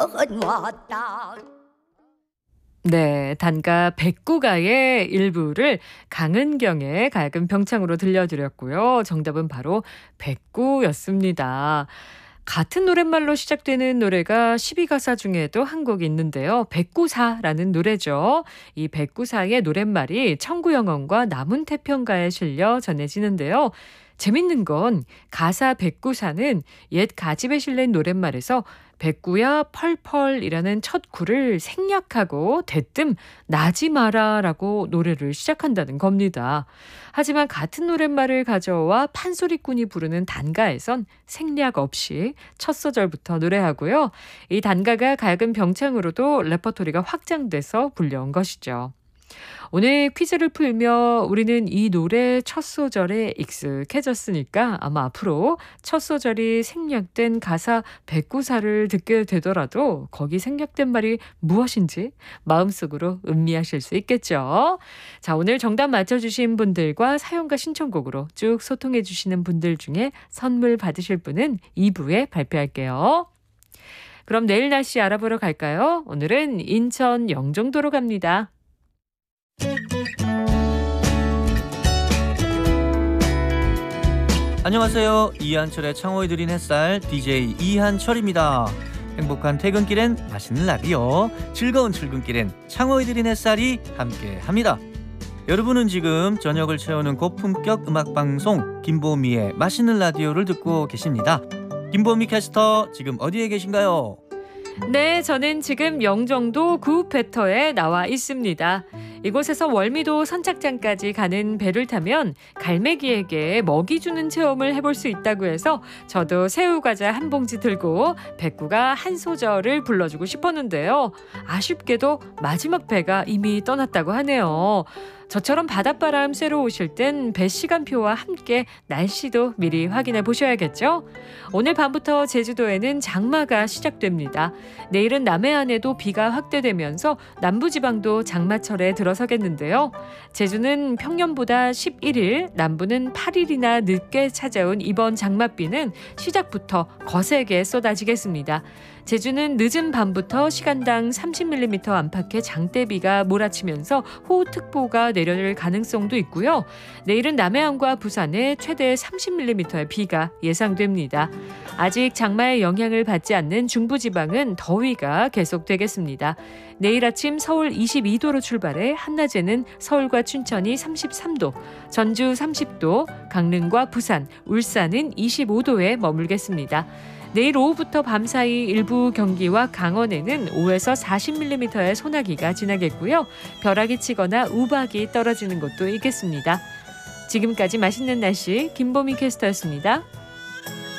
왔다. 네, 단가 백구가의 일부를 강은경의 가야금 병창으로 들려드렸고요. 정답은 바로 백구였습니다. 같은 노랫말로 시작되는 노래가 12가사 중에도 한 곡이 있는데요. 백구사라는 노래죠. 이 백구사의 노랫말이 청구영언과 남운태평가에 실려 전해지는데요. 재밌는 건 가사 백구사는 옛 가집에 실린 노랫말에서 백구야 펄펄이라는 첫 구를 생략하고 대뜸 나지 마라라고 노래를 시작한다는 겁니다. 하지만 같은 노랫말을 가져와 판소리꾼이 부르는 단가에선 생략 없이 첫 소절부터 노래하고요. 이 단가가 가야금 병창으로도 레퍼토리가 확장돼서 불려온 것이죠. 오늘 퀴즈를 풀며 우리는 이 노래 첫 소절에 익숙해졌으니까 아마 앞으로 첫 소절이 생략된 가사 백구사를 듣게 되더라도 거기 생략된 말이 무엇인지 마음속으로 음미하실 수 있겠죠. 자, 오늘 정답 맞춰주신 분들과 사연과 신청곡으로 쭉 소통해 주시는 분들 중에 선물 받으실 분은 2부에 발표할게요. 그럼 내일 날씨 알아보러 갈까요? 오늘은 인천 영종도로 갑니다. 안녕하세요. 이한철의 창호에 드린 햇살 DJ 이한철입니다. 행복한 퇴근길엔 맛있는 라디오, 즐거운 출근길엔 창호에 드린 햇살이 함께합니다. 여러분은 지금 저녁을 채우는 고품격 음악방송 김보미의 맛있는 라디오를 듣고 계십니다. 김보미 캐스터 지금 어디에 계신가요? 네, 저는 지금 영종도 구배터에 나와 있습니다. 이곳에서 월미도 선착장까지 가는 배를 타면 갈매기에게 먹이 주는 체험을 해볼 수 있다고 해서 저도 새우과자 한 봉지 들고 백구가 한 소절을 불러주고 싶었는데요. 아쉽게도 마지막 배가 이미 떠났다고 하네요. 저처럼 바닷바람 쐬러 오실 땐 배 시간표와 함께 날씨도 미리 확인해 보셔야겠죠? 오늘 밤부터 제주도에는 장마가 시작됩니다. 내일은 남해안에도 비가 확대되면서 남부지방도 장마철에 들어서겠는데요. 제주는 평년보다 11일, 남부는 8일이나 늦게 찾아온 이번 장맛비는 시작부터 거세게 쏟아지겠습니다. 제주는 늦은 밤부터 시간당 30mm 안팎의 장대비가 몰아치면서 호우특보가 내려질 가능성도 있고요. 내일은 남해안과 부산에 최대 30mm의 비가 예상됩니다. 아직 장마의 영향을 받지 않는 중부지방은 더위가 계속되겠습니다. 내일 아침 서울 22도로 출발해 한낮에는 서울과 춘천이 33도, 전주 30도, 강릉과 부산, 울산은 25도에 머물겠습니다. 내일 오후부터 밤사이 일부 경기와 강원에는 5에서 40mm의 소나기가 지나겠고요. 벼락이 치거나 우박이 떨어지는 곳도 있겠습니다. 지금까지 맛있는 날씨 김보미 캐스터였습니다.